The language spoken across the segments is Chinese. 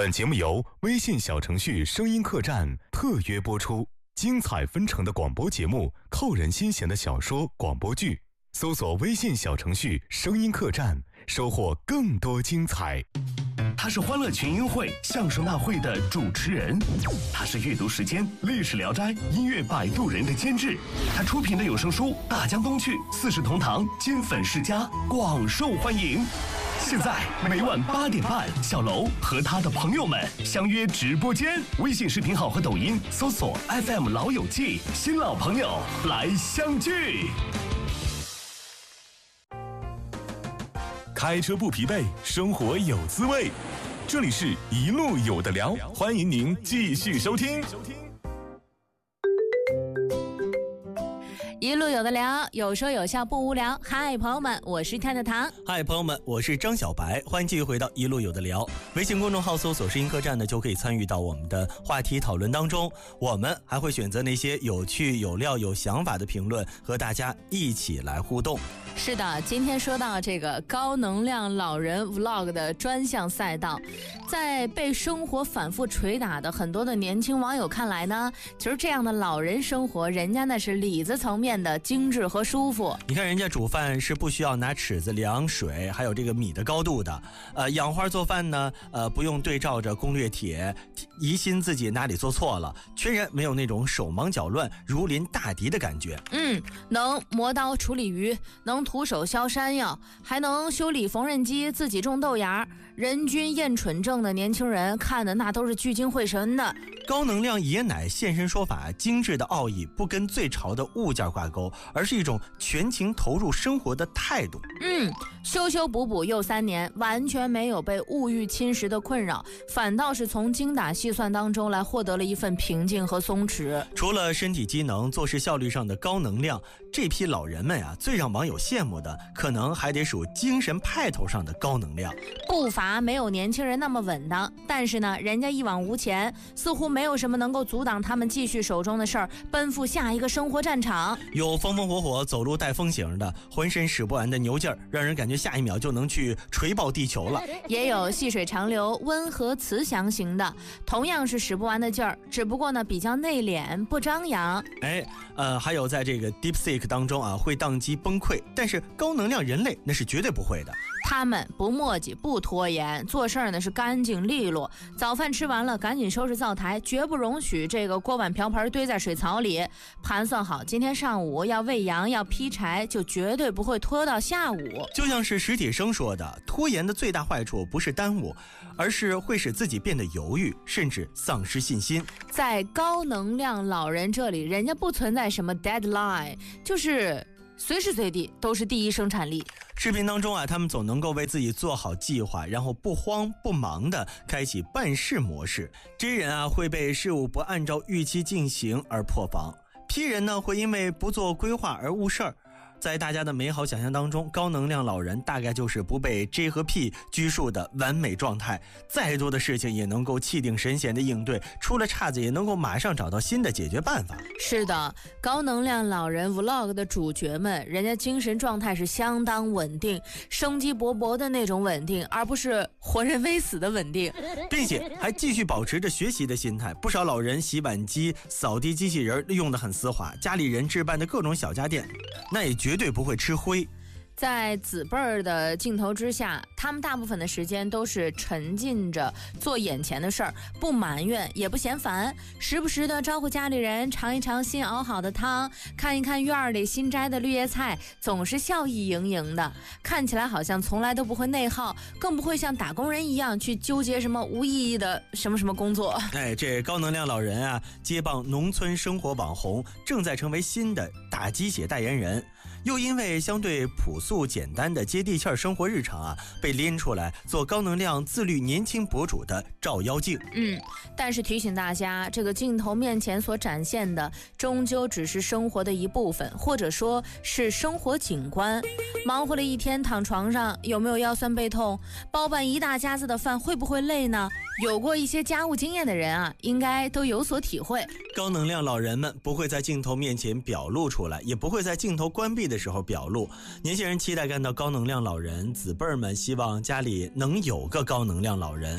本节目由微信小程序声音客栈特约播出，精彩纷呈的广播节目，扣人心弦的小说广播剧，搜索微信小程序声音客栈，收获更多精彩。 他是欢乐群英会相声大会的主持人，他是阅读时间历史聊斋音乐摆渡人的监制，他出品的有声书《大江东去》四世同堂金粉世家广受欢迎。现在每晚8点半，小楼和他的朋友们相约直播间，微信视频号和抖音搜索 FM 老友记，新老朋友来相聚。 开车不疲惫，生活有滋味。这里是一路有的聊，欢迎您继续收听。 一路有的聊，有说有笑不无聊。嗨，朋友们，我是跳跳糖。 嗨，朋友们，我是张小白。欢迎继续回到一路有的聊。微信公众号搜索声音客栈呢，就可以参与到我们的话题讨论当中。我们还会选择那些有趣、有料、有想法的评论，和大家一起来互动。 是的，今天说到这个高能量老人 vlog 的专项赛道，在被生活反复捶打的很多的年轻网友看来呢，其实这样的老人生活，人家那是里子层面的精致和舒服。 你看人家煮饭是不需要拿尺子量水，还有这个米的高度的。养花做饭呢，不用对照着攻略帖，疑心自己哪里做错了，全然没有那种手忙脚乱、如临大敌的感觉。 能磨刀处理鱼，能徒手削山药，还能修理缝纫机，自己种豆芽，人均厌蠢症的年轻人看的那都是聚精会神的。 高能量爷奶现身说法，精致的奥义不跟最潮的物件挂钩，而是一种全情投入生活的态度。 修修补补又3年，完全没有被物欲侵蚀的困扰，反倒是从精打细算当中来获得了一份平静和松弛。 除了身体机能、做事效率上的高能量，这批老人们呀，最让网友羡慕的，可能还得数精神派头上的高能量。 步伐没有年轻人那么稳当，但是呢，人家一往无前，似乎没有什么能够阻挡他们继续手中的事儿，奔赴下一个生活战场。有风风火火走路带风型的，浑身使不完的牛劲儿，让人感觉下一秒就能去锤爆地球了。 也有细水长流、温和慈祥型的，同样是使不完的劲儿，只不过呢比较内敛，不张扬。 还有在这个 DeepSeek 当中啊，会宕机崩溃，但是高能量人类那是绝对不会的。 他们不磨叽，不拖延，做事儿呢是干净利落。早饭吃完了，赶紧收拾灶台，绝不容许这个锅碗瓢盆堆在水槽里。盘算好今天上午要喂羊，要劈柴，就绝对不会拖到下午。 就像是史铁生说的，拖延的最大坏处不是耽误，而是会使自己变得犹豫，甚至丧失信心。 在高能量老人这里，人家不存在什么 deadline， 就是随时随地都是第一生产力。 视频当中啊，他们总能够为自己做好计划，然后不慌不忙的开启办事模式。这些人啊，会被事物不按照预期进行而破防，批人呢会因为不做规划而误事儿。在大家的美好想象当中，高能量老人大概就是不被 J 和 P 拘束的完美状态，再多的事情也能够气定神闲的应对，出了岔子也能够马上找到新的解决办法。 是的，高能量老人 vlog 的主角们，人家精神状态是相当稳定，生机勃勃的那种稳定，而不是活人微死的稳定， 并且还继续保持着学习的心态。不少老人洗碗机、扫地机器人用得很丝滑，家里人置办的各种小家电，那也绝对不会吃灰。 在子辈儿的镜头之下，他们大部分的时间都是沉浸着做眼前的事儿，不埋怨也不嫌烦，时不时的招呼家里人尝一尝新熬好的汤，看一看院里新摘的绿叶菜，总是笑意盈盈的，看起来好像从来都不会内耗，更不会像打工人一样去纠结什么无意义的什么什么工作。 这高能量老人啊，接棒农村生活网红，正在成为新的打鸡血代言人。又因为相对朴素简单的接地气儿生活日常啊，被拎出来做高能量自律年轻博主的照妖镜。 但是提醒大家，这个镜头面前所展现的终究只是生活的一部分，或者说是生活景观。忙活了一天躺床上，有没有腰酸背痛？包办一大家子的饭会不会累呢？有过一些家务经验的人啊，应该都有所体会。 高能量老人们不会在镜头面前表露出来，也不会在镜头关闭的时候表露。年轻人期待看到高能量老人，子辈们希望家里能有个高能量老人。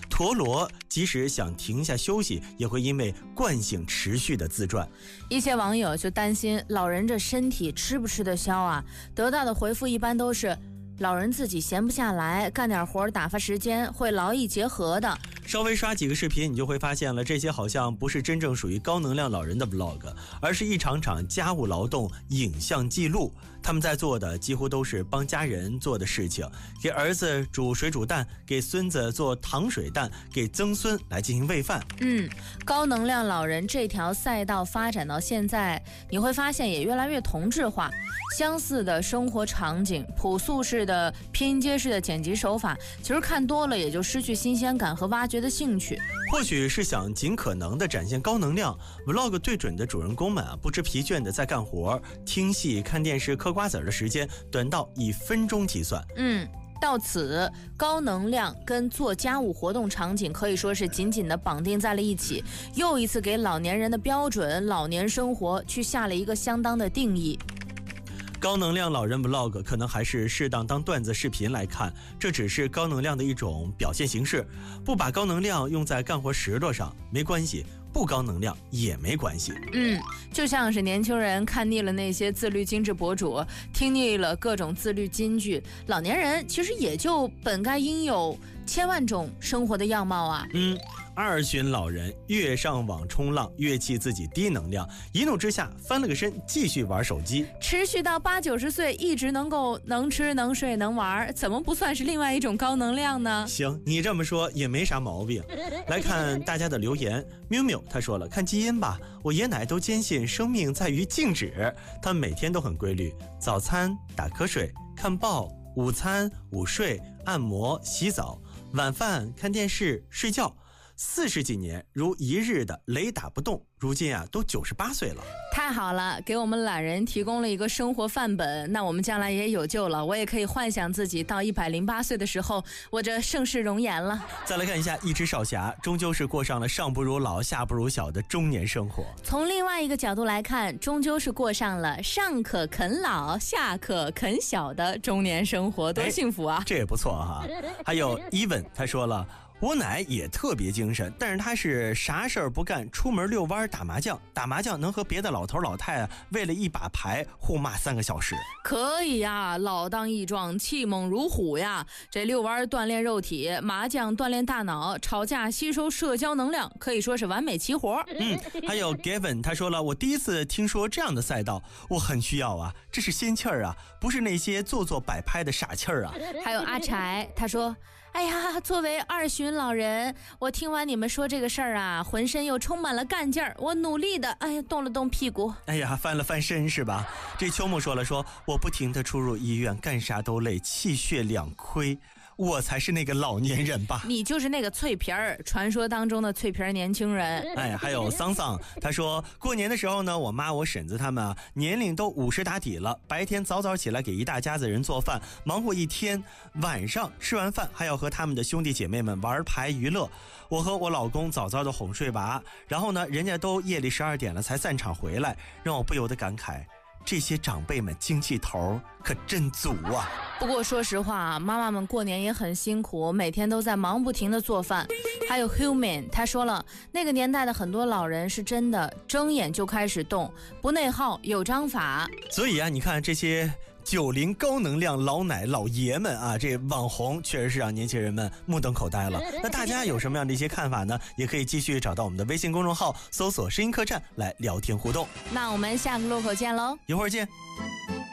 陀螺即使想停下休息，也会因为惯性持续的自转。 一些网友就担心老人这身体吃不吃得消啊，得到的回复一般都是老人自己闲不下来，干点活打发时间，会劳逸结合的。 稍微刷几个视频，你就会发现了，这些好像不是真正属于高能量老人的 vlog， 而是一场场家务劳动影像记录。他们在做的几乎都是帮家人做的事情，给儿子煮水煮蛋，给孙子做糖水蛋，给曾孙来进行喂饭。 高能量老人这条赛道发展到现在，你会发现也越来越同质化，相似的生活场景，朴素式的拼接式的剪辑手法，其实看多了也就失去新鲜感和挖掘的兴趣。 或许是想尽可能的展现高能量 vlog 对准的主人公们不知疲倦的在干活，听戏看电视嗑瓜子的时间短到以分钟计算。 到此，高能量跟做家务活动场景可以说是紧紧的绑定在了一起，又一次给老年人的标准老年生活去下了一个相当的定义。 高能量老人 vlog 可能还是适当当段子视频来看，这只是高能量的一种表现形式。不把高能量用在干活石头上没关系，不高能量也没关系。 就像是年轻人看腻了那些自律精致博主，听腻了各种自律金句，老年人其实也就本该应有千万种生活的样貌啊。 二旬老人越上网冲浪越气自己低能量，一怒之下翻了个身继续玩手机， 持续到80-90岁一直能吃能睡能玩，怎么不算是另外一种高能量呢？ 行，你这么说也没啥毛病。来看大家的留言，喵喵他说了，看基因吧，我爷奶都坚信生命在于静止，他们每天都很规律，早餐打瞌睡看报，午餐午睡按摩洗澡，晚饭看电视睡觉，40几年如一日的雷打不动，如今都98岁了。 太好了，给我们懒人提供了一个生活范本，那我们将来也有救了，我也可以幻想自己到108岁的时候，我这盛世容颜了。 再来看一下一只少侠，终究是过上了上不如老下不如小的中年生活。 从另外一个角度来看，终究是过上了上可啃老下可啃小的中年生活，多幸福啊！ 这也不错哈。还有 Even 他说了，我奶也特别精神，但是他是啥事儿不干，出门遛弯打麻将，打麻将能和别的老头老太为了一把牌互骂3个小时。 可以呀，老当益壮，气猛如虎呀！这遛弯锻炼肉体，麻将锻炼大脑，吵架吸收社交能量，可以说是完美齐活。 还有 Gavin 他说了，我第一次听说这样的赛道，我很需要啊，这是仙气儿啊，不是那些做作摆拍的傻气儿啊。 还有阿柴他说，哎呀，作为二旬老人，我听完你们说这个事儿啊，浑身又充满了干劲儿，我努力的，动了动屁股， 翻了翻身是吧？这秋木说了，说我不停的出入医院，干啥都累，气血两亏，我才是那个老年人吧？ 你就是那个脆皮儿，传说当中的脆皮儿年轻人。 还有桑桑，他说过年的时候呢，我妈我婶子他们年龄都50打底了，白天早早起来给一大家子人做饭，忙活一天，晚上吃完饭还要和他们的兄弟姐妹们玩牌娱乐。我和我老公早早的哄睡娃，然后呢，人家都夜里12点了才散场回来，让我不由得感慨，这些长辈们精气头可真足啊！ 不过说实话，妈妈们过年也很辛苦，每天都在忙不停的做饭。还有 Human 他说了，那个年代的很多老人是真的睁眼就开始动，不内耗，有章法。 所以你看这些90高能量老奶老爷们这网红确实是让年轻人们目瞪口呆了。那大家有什么样的一些看法呢？也可以继续找到我们的微信公众号，搜索声音客栈来聊天互动。 那我们下个路口见喽， 一会儿见。